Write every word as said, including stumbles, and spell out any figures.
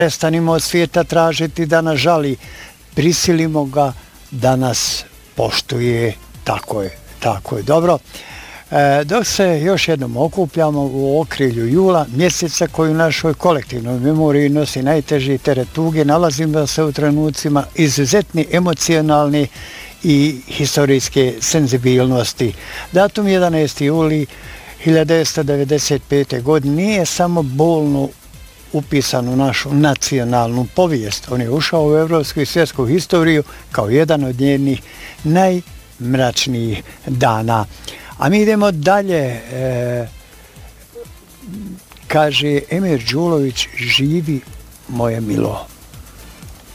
prestanimo od svijeta tražiti da nas žali, prisilimo ga da nas poštuje. Tako je, tako je. Dobro. E, dok se još jednom okupljamo u okrilju jula, mjeseca koji u našoj kolektivnoj memoriji nosi najteži teret tuge, nalazimo se u trenucima izuzetni emocionalni i historijske senzibilnosti. Datum jedanaesti juli hiljadu devetsto devedeset pete. godine nije samo bolno upisan u našu nacionalnu povijest. On je ušao u evropsku i svjetsku historiju kao jedan od njenih najmračnijih dana. A mi idemo dalje. E, kaže Emir Đulović, živi moje milo.